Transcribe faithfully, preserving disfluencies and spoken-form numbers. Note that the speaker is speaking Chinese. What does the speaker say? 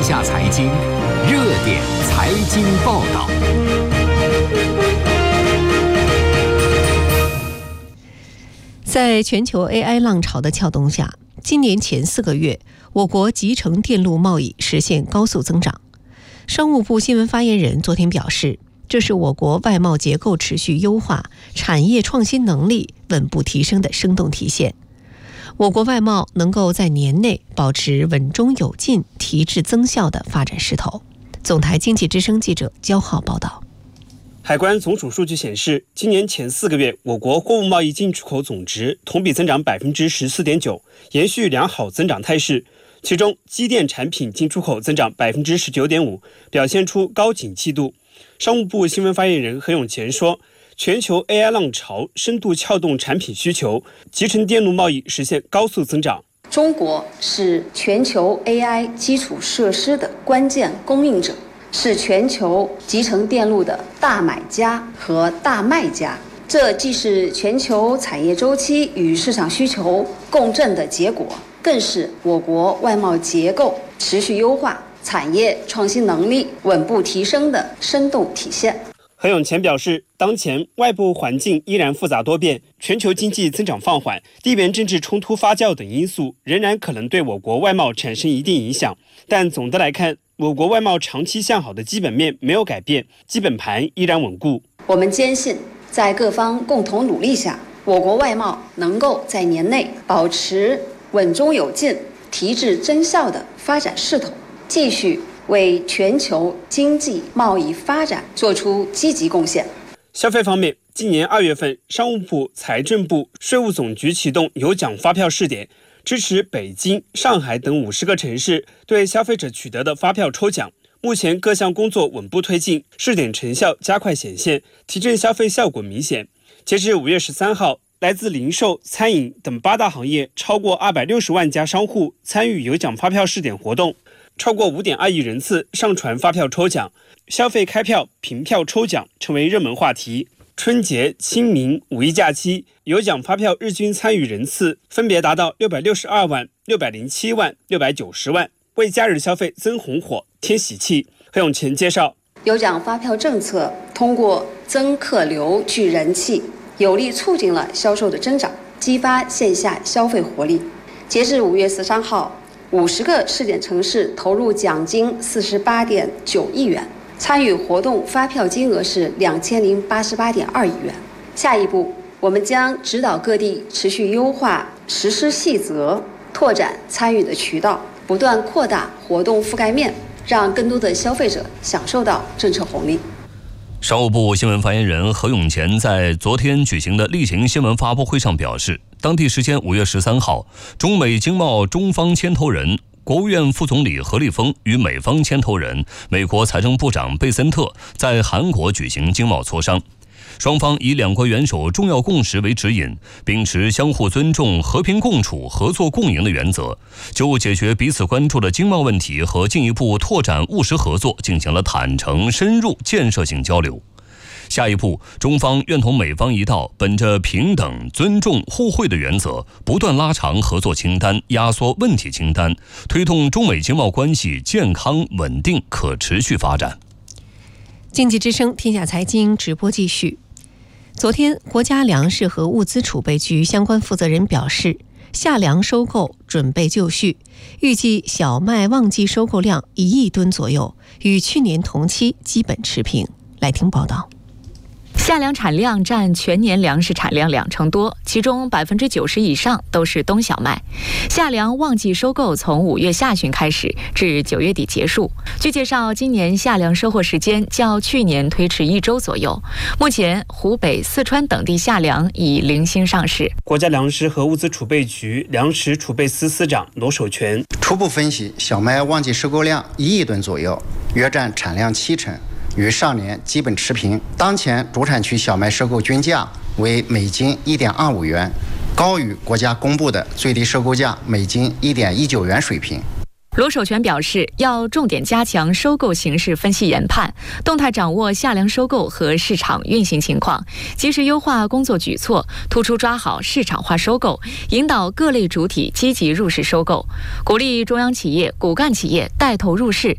下财经热点财经报道。 在全球 A I 浪潮的撬动下，今年前四个月，我国集成电路贸易实现高速增长。商务部新闻发言人昨天表示，这是我国外贸结构持续优化、产业创新能力稳步提升的生动体现。我国外贸能够在年内保持稳中有进、提质增效的发展势头。总台经济之声记者焦浩报道。 海关总署数据显示，今年前四个月，我国货物贸易进出口总值同比增长 百分之十四点九， 延续良好增长态势。其中，机电产品进出口增长 百分之十九点五， 表现出高景气度。商务部新闻发言人何永乾说，全球 A I 浪潮深度撬动产品需求，集成电路贸易实现高速增长。 中国是全球 A I 基础设施的关键供应者，是全球集成电路的大买家和大卖家，这既是全球产业周期与市场需求共振的结果，更是我国外贸结构持续优化、产业创新能力稳步提升的生动体现。 何永乾表示，当前外部环境依然复杂多变，全球经济增长放缓，地缘政治冲突发酵等因素仍然可能对我国外贸产生一定影响，但总的来看，我国外贸长期向好的基本面没有改变，基本盘依然稳固。 我们坚信，在各方共同努力下，我国外贸能够在年内保持稳中有进、提质增效的发展势头，继续为全球经济贸易发展做出积极贡献。 消费方面，今年二月份，商务部、财政部、税务总局启动有奖发票试点，支持北京、上海等五十个城市对消费者取得的发票抽奖。目前各项工作稳步推进，试点成效加快显现，提振消费效果明显。截至五月十三号，来自零售、餐饮等八大行业超过二百六十万家商户参与有奖发票试点活动，超过 五点二亿人次上传发票抽奖，消费开票、凭票抽奖成为热门话题。春节、清明、五一假期，有奖发票日均参与人次分别达到六百六十二万、六百零七万、六百九十万，为假日消费增红火、添喜气。何永乾介绍， 有奖发票政策通过增客流、聚人气，有力促进了销售的增长，激发线下消费活力。截至五月十三号，五十个试点城市投入奖金四十八点九亿元，参与活动发票金额是两千零八十八点二亿元。下一步，我们将指导各地持续优化实施细则，拓展参与的渠道，不断扩大活动覆盖面，让更多的消费者享受到政策红利。 商务部新闻发言人何永乾在昨天举行的例行新闻发布会上表示，当地时间五月十三号，中美经贸中方牵头人国务院副总理何立峰与美方牵头人美国财政部长贝森特在韩国举行经贸磋商。双方以两国元首重要共识为指引，秉持相互尊重、和平共处、合作共赢的原则，就解决彼此关注的经贸问题和进一步拓展务实合作进行了坦诚、深入、建设性交流。下一步，中方愿同美方一道，本着平等、尊重、互惠的原则，不断拉长合作清单，压缩问题清单，推动中美经贸关系健康、稳定、可持续发展。 经济之声天下财经直播继续。昨天，国家粮食和物资储备局相关负责人表示，夏粮收购准备就绪，预计小麦旺季收购量一亿吨左右，与去年同期基本持平。来听报道。 夏粮产量占全年粮食产量两成多，其中百分之九十以上都是冬小麦。夏粮旺季收购从五月下旬开始，至九月底结束。据介绍，今年夏粮收获时间较去年推迟一周左右。目前，湖北、四川等地夏粮已零星上市。 国家粮食和物资储备局粮食储备司司长罗守全初步分析，小麦旺季收购量一亿吨左右，约占产量七成。与上年基本持平。当前主产区小麦收购均价为每斤一点二五元，高于国家公布的最低收购价每斤一点一九元水平。 罗守全表示，要重点加强收购形势分析研判，动态掌握夏粮收购和市场运行情况，及时优化工作举措，突出抓好市场化收购，引导各类主体积极入市收购，鼓励中央企业、骨干企业带头入市，